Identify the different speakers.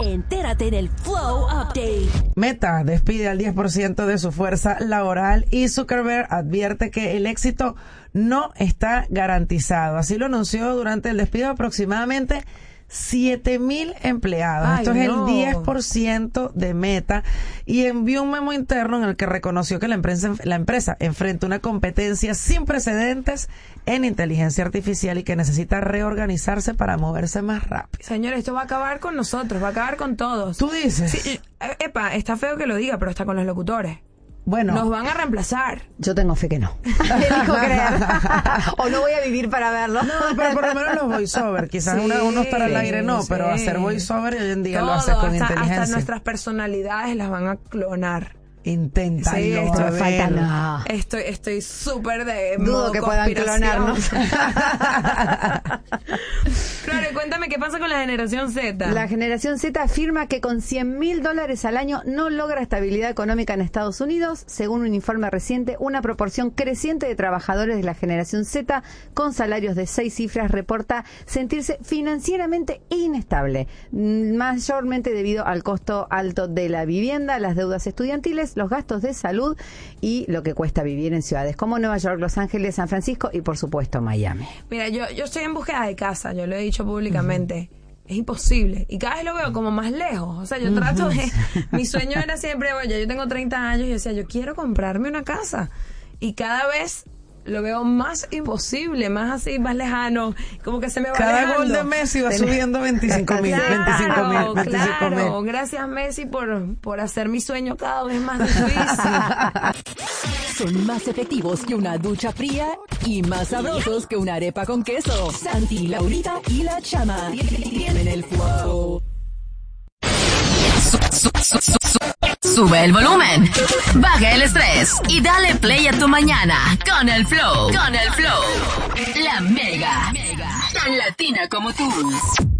Speaker 1: Entérate en el Flow Update.
Speaker 2: Meta despide al 10% de su fuerza laboral y Zuckerberg advierte que el éxito no está garantizado. Así lo anunció durante el despido de aproximadamente 7,000 empleados. Esto es el 10% de Meta, y envió un memo interno en el que reconoció que la empresa enfrenta una competencia sin precedentes en inteligencia artificial y que necesita reorganizarse para moverse más rápido.
Speaker 3: Señor, esto va a acabar con nosotros, va a acabar con todos.
Speaker 2: ¿Tú dices?
Speaker 3: Sí, está feo que lo diga, pero está con los locutores.
Speaker 2: Bueno,
Speaker 3: nos van a reemplazar.
Speaker 4: Yo tengo fe que no. Elijo creer. O no voy a vivir para verlo.
Speaker 2: No, pero por lo menos los voiceover. Quizás uno estar al aire no, pero hacer voiceover hoy en día
Speaker 3: todo,
Speaker 2: lo haces con inteligencia.
Speaker 3: Hasta nuestras personalidades las van a clonar.
Speaker 2: Intenta.
Speaker 4: Sí, esto me falta nada.
Speaker 3: Estoy súper de
Speaker 4: dudo que puedan clonarnos.
Speaker 3: Flore, cuéntame qué pasa con la generación Z.
Speaker 4: La generación Z afirma que con $100,000 al año no logra estabilidad económica en Estados Unidos. Según un informe reciente, una proporción creciente de trabajadores de la generación Z con salarios de 6 cifras reporta sentirse financieramente inestable, mayormente debido al costo alto de la vivienda, las deudas estudiantiles, los gastos de salud y lo que cuesta vivir en ciudades como Nueva York, Los Ángeles, San Francisco y por supuesto Miami.
Speaker 3: Mira, yo estoy en búsqueda de casa, yo lo he dicho públicamente. Es imposible. Y cada vez lo veo como más lejos. O sea, yo trato de... Mi sueño era siempre, oye, yo tengo 30 años y decía, yo quiero comprarme una casa. Y cada vez lo veo más imposible, más así, más lejano, como que se me va
Speaker 2: cada
Speaker 3: alejando.
Speaker 2: Gol de Messi va subiendo 25,000.
Speaker 3: Claro, gracias Messi por hacer mi sueño cada vez más difícil.
Speaker 1: Son más efectivos que una ducha fría y más sabrosos que una arepa con queso. Santi, Laurita y la Chama tienen el flow.
Speaker 5: Sube el volumen, baja el estrés y dale play a tu mañana con el flow. La Mega, tan latina como tú.